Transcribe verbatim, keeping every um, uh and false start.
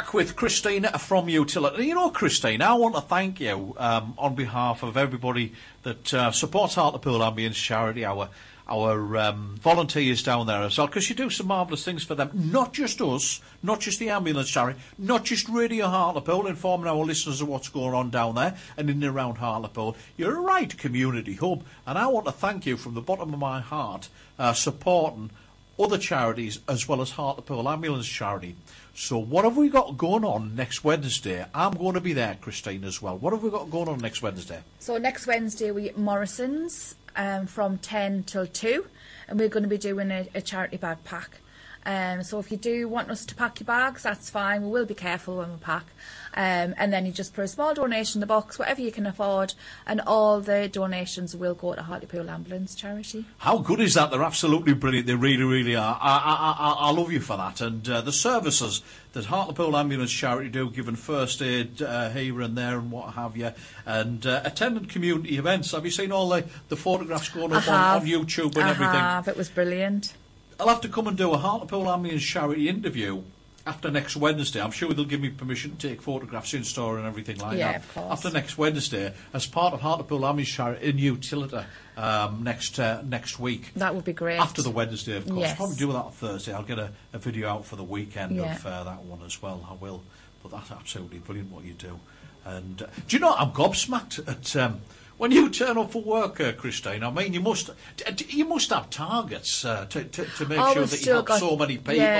back with Christina from Utilita. You know, Christina, I want to thank you um, on behalf of everybody that uh, supports Hartlepool Ambulance Charity, our our um, volunteers down there as well, because you do some marvellous things for them. Not just us, not just the ambulance charity, not just Radio Hartlepool, informing our listeners of what's going on down there and in and around Hartlepool. You're a right community hub, and I want to thank you from the bottom of my heart, uh, supporting other charities as well as Hartlepool Ambulance Charity. So what have we got going on next Wednesday? I'm going to be there, Christine, as well. What have we got going on next Wednesday? So next Wednesday we at Morrison's um, from ten till two, and we're going to be doing a, a charity bag pack. Um, so if you do want us to pack your bags, that's fine. We will be careful when we pack. Um, and then you just put a small donation in the box, whatever you can afford, and all the donations will go to Hartlepool Ambulance Charity. How good is that? They're absolutely brilliant. They really, really are. I, I, I, I love you for that. And uh, the services that Hartlepool Ambulance Charity do, giving first aid uh, here and there and what have you, and uh, attending community events. Have you seen all the, the photographs going up on, on YouTube and I everything? I have. It was brilliant. I'll have to come and do a Hartlepool Ambulance Charity interview after next Wednesday. I'm sure they'll give me permission to take photographs in store and everything like yeah, that. Of course. After next Wednesday, as part of Hartlepool Ambulance Charity in Utilita um, next uh, next week. That would be great. After the Wednesday, of course. Yes. I'll probably do that on Thursday. I'll get a, a video out for the weekend yeah. of uh, that one as well. I will. But that's absolutely brilliant what you do. And uh, do you know, I'm gobsmacked at... Um, when you turn up for work, uh, Christine, I mean, you must you must have targets uh, to, to, to make oh, sure that you have got, so many people. Yeah,